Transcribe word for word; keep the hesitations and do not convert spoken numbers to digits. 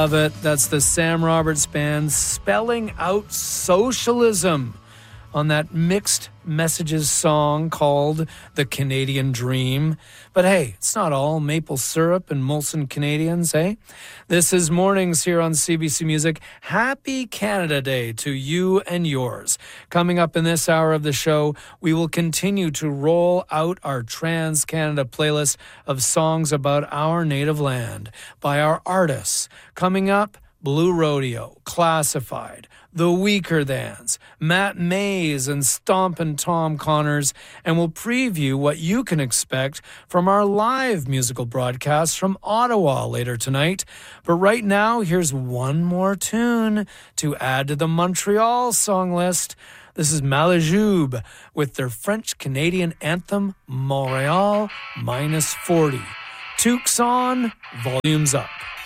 Love it. That's the Sam Roberts Band spelling out socialism on that mixed messages song called The Canadian Dream. But hey, it's not all maple syrup and Molson Canadians, eh? This is Mornings here on C B C Music. Happy Canada Day to you and yours. Coming up in this hour of the show, we will continue to roll out our Trans-Canada playlist of songs about our native land by our artists. Coming up, Blue Rodeo, Classified, The Weaker Thans, Matt Mays, and Stompin' Tom Connors, and we'll preview what you can expect from our live musical broadcast from Ottawa later tonight. But right now, here's one more tune to add to the Montreal song list. This is Malajube with their French-Canadian anthem, Montreal minus forty. Tukes on, volumes up.